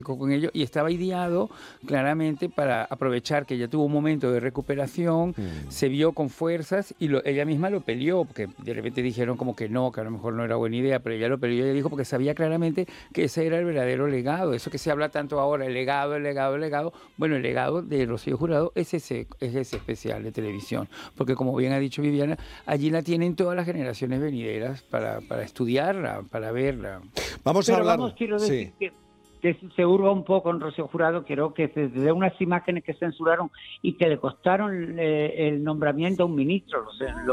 con ello y estaba ideado claramente para aprovechar que ella tuvo un momento de recuperación, se vio con fuerzas y ella misma lo peleó, porque de repente dijeron como que no, que a lo mejor no era buena idea, pero ella lo peleó y ella dijo porque sabía claramente que ese era el verdadero legado, eso que se habla tanto ahora, el legado, bueno, el legado de Rocío Jurado es ese especial de televisión, porque como bien ha dicho Viviana, allí la tienen todas las generaciones venideras para estudiarla, para verla. Quiero decir que se hurga un poco en Rocío Jurado, creo que desde unas imágenes que censuraron y que le costaron el nombramiento a un ministro,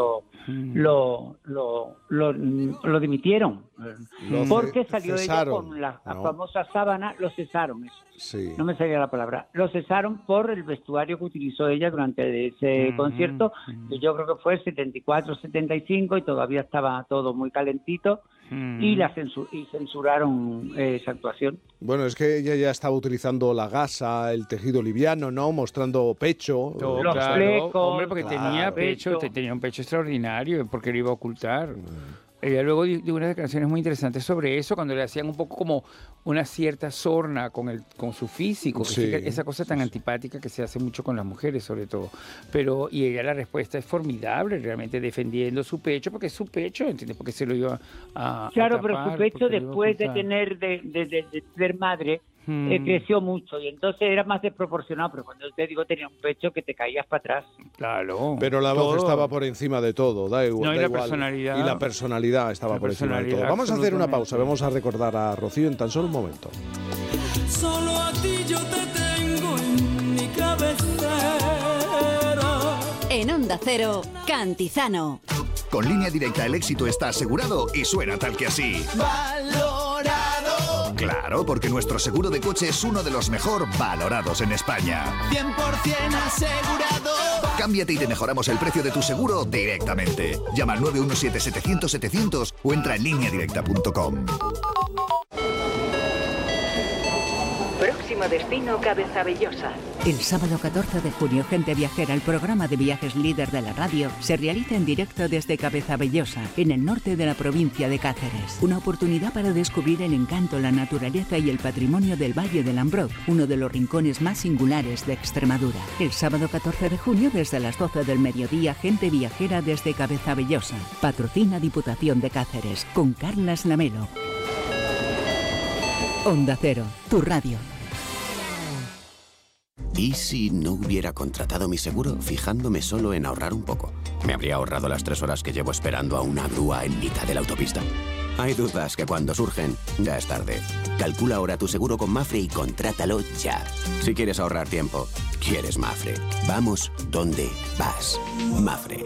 lo dimitieron, porque salió ella con la famosa sábana, lo cesaron, no me salía la palabra, lo cesaron por el vestuario que utilizó ella durante ese concierto, que yo creo que fue el 74-75 y todavía estaba todo muy calentito. Y censuraron esa actuación. Bueno, es que ella ya estaba utilizando la gasa, el tejido liviano, ¿no? Mostrando pecho. Los flecos. Hombre, porque tenía un pecho extraordinario, porque lo iba a ocultar. Ella luego dio unas declaraciones muy interesantes sobre eso, cuando le hacían un poco como una cierta sorna con su físico, esa cosa tan antipática que se hace mucho con las mujeres sobre todo. Y ella la respuesta es formidable, realmente defendiendo su pecho, porque es su pecho, ¿entiendes? Porque se lo iba a tapar, pero su pecho después de tener, de ser madre, creció mucho y entonces era más desproporcionado, pero cuando te digo tenía un pecho que te caías para atrás. Claro. Pero la voz estaba por encima de todo, da igual. No, y la personalidad. Y la personalidad estaba por encima de todo. Vamos a hacer una pausa, vamos a recordar a Rocío en tan solo un momento. Solo a ti yo te tengo en mi cabecera. En Onda Cero, Cantizano. Con Línea Directa el éxito está asegurado y suena tal que así. Valorado. Claro, porque nuestro seguro de coche es uno de los mejor valorados en España. 100% asegurado. Cámbiate y te mejoramos el precio de tu seguro directamente. Llama al 917-700-700 o entra en lineadirecta.com. Próximo destino, Cabezabellosa. El sábado 14 de junio, Gente Viajera, el programa de viajes líder de la radio, se realiza en directo desde Cabezabellosa, en el norte de la provincia de Cáceres. Una oportunidad para descubrir el encanto, la naturaleza y el patrimonio del Valle del Ambrós, uno de los rincones más singulares de Extremadura. El sábado 14 de junio, desde las 12 del mediodía, Gente Viajera desde Cabezabellosa. Patrocina Diputación de Cáceres, con Carlas Lamelo. Onda Cero, tu radio. ¿Y si no hubiera contratado mi seguro fijándome solo en ahorrar un poco? ¿Me habría ahorrado las 3 horas que llevo esperando a una grúa en mitad de la autopista? Hay dudas que cuando surgen, ya es tarde. Calcula ahora tu seguro con Mafre y contrátalo ya. Si quieres ahorrar tiempo, quieres Mafre. Vamos donde vas. Mafre.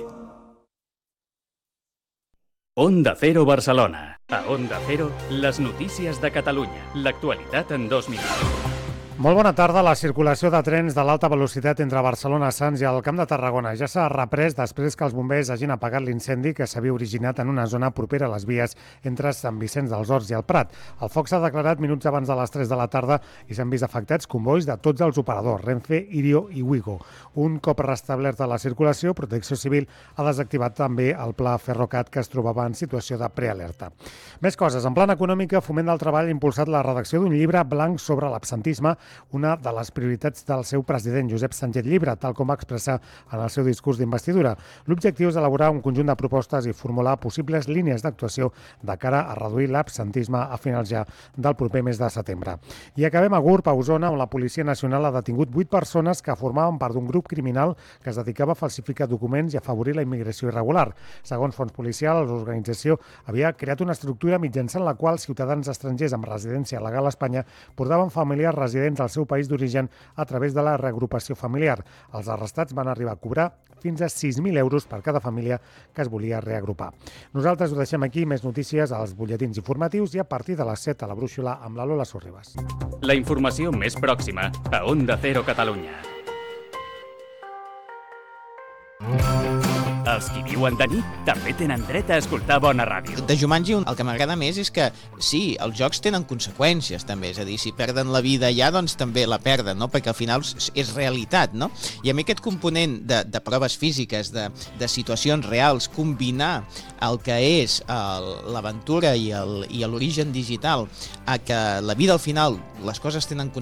Onda Cero Barcelona. A Onda Cero, les notícies de Catalunya. L'actualitat en 2 minuts. Molt bona tarda. La circulació de trens de l'alta velocitat entre Barcelona, Sants i el Camp de Tarragona ja s'ha reprès després que els bombers hagin apagat l'incendi que s'havia originat en una zona propera a les vies entre Sant Vicenç dels Horts i el Prat. El foc s'ha declarat minuts abans de les 3 de la tarda i s'han vist afectats convois de tots els operadors, Renfe, Irio i Wigo. Un cop restablerta la circulació, Protecció Civil ha desactivat també el pla Ferrocat, que es trobava en situació de prealerta. Més coses. En plana econòmica, Foment del Treball ha impulsat la redacció d'un llibre blanc sobre l'absentisme, una de les prioritats del seu president, Josep Sánchez Llibre, tal com va expressar en el seu discurs d'investidura. L'objectiu és elaborar un conjunt de propostes i formular possibles línies d'actuació de cara a reduir l'absentisme a finals ja del proper mes de setembre. I acabem a Gurb, a Osona, on la Policia Nacional ha detingut 8 persones que formaven part d'un grup criminal que es dedicava a falsificar documents i afavorir la immigració irregular. Segons fonts policials, l'organització havia creat una estructura mitjançant la qual ciutadans estrangers amb residència legal a Espanya portaven familiars residents al seu país d'origen a través de la reagrupació familiar. Els arrestats van arribar a cobrar fins a 6.000 euros per cada família que es volia reagrupar. Nosaltres ho deixem aquí, més notícies als butlletins informatius i a partir de les 7 a la Brúixola amb la Lola Sorribas. La informació més pròxima a Onda Cero Catalunya. Els qui viuen de nit també tenen dret a escoltar bona ràdio. De Jumanji el que m'agrada més és que sí, els jocs tenen conseqüències també, és a dir, si perden la vida ja, doncs també la perden, no? Perquè al final és realitat, no? I a mi aquest component de proves físiques, de situacions reals, combinar el que és l'aventura i l'origen digital a que la vida al final les coses tenen conseqüències